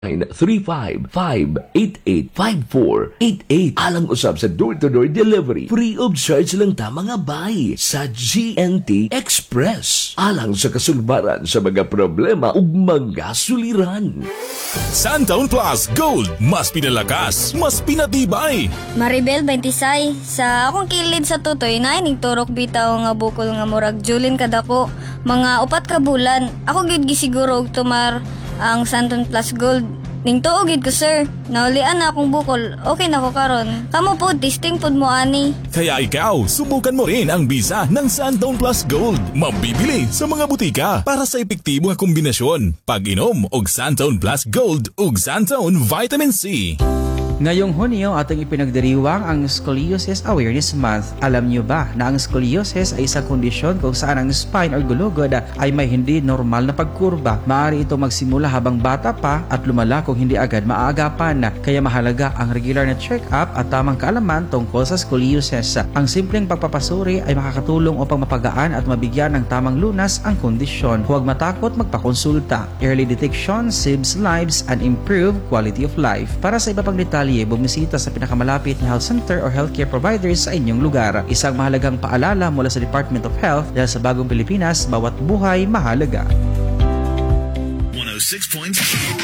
935-588-5488. Alang usab sa door-to-door delivery. Free of charge lang ta mga bay sa GNT Express. Alang sa kasulbaran sa mga problema ug mga suliran. Santaon Plus Gold, mas pinalakas, mas pinatibay. Maribel 26, sa akong kilid sa tutoy na ining turok bitaw nga bukol nga murag julin kadako. Mga 4 ka bulan, ako gyud gisiguro og tumar ang Santon Plus Gold. Ning tuo gid ko sir, naulian na akong bukol, okay na ko karon. Kamo po, testing pod mo ani. Kaya ikaw, subukan mo rin ang bisa ng Santaon Plus Gold. Mabibili sa mga butika para sa epektibo nga kombinasyon. Pag-inom og Santaon Plus Gold ug Santaon Vitamin C. Ngayong Hunyo ating ipinagdiriwang ang Scoliosis Awareness Month. Alam niyo ba na ang scoliosis ay isang kondisyon kung saan ang spine or gulugod ay may hindi normal na pagkurba. Maaari ito magsimula habang bata pa at lumala kung hindi agad maaagapan. Kaya mahalaga ang regular na check-up at tamang kaalaman tungkol sa scoliosis. Ang simpleng pagpapasuri ay makakatulong upang mapagaan at mabigyan ng tamang lunas ang kondisyon. Huwag matakot magpakonsulta. Early detection saves lives and improve quality of life. Para sa iba pang detalye, bumisita sa pinakamalapit na health center or healthcare providers sa inyong lugar. Isang mahalagang paalala mula sa Department of Health dahil sa bagong Pilipinas, bawat buhay mahalaga. 106.7